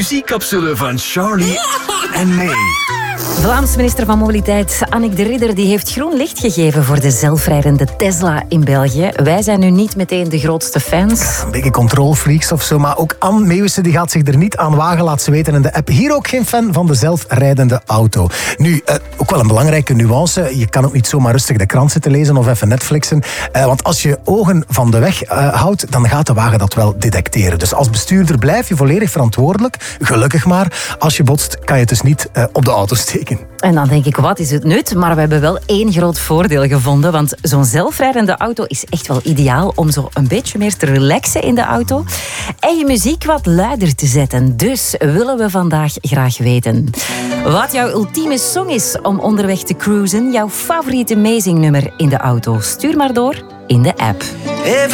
muziekcapsule van Charlie en May. Vlaams minister van Mobiliteit Annick de Ridder die heeft groen licht gegeven voor de zelfrijdende Tesla in België. Wij zijn nu niet meteen de grootste fans. Een beetje controlfreaks of zo, maar ook Anne Meeuwissen die gaat zich er niet aan wagen, laat ze weten in de app. Hier ook geen fan van de zelfrijdende auto. Nu, ook wel een belangrijke nuance. Je kan ook niet zomaar rustig de krant zitten lezen of even Netflixen. Want als je ogen van de weg houdt, dan gaat de wagen dat wel detecteren. Dus als bestuurder blijf je volledig verantwoordelijk. Gelukkig maar. Als je botst, kan je het dus niet op de auto steken. En dan denk ik, wat is het nut? Maar we hebben wel één groot voordeel gevonden. Want zo'n zelfrijdende auto is echt wel ideaal om zo een beetje meer te relaxen in de auto. En je muziek wat luider te zetten. Dus willen we vandaag graag weten wat jouw ultieme song is om onderweg te cruisen. Jouw favoriete amazing nummer in de auto. Stuur maar door in de app.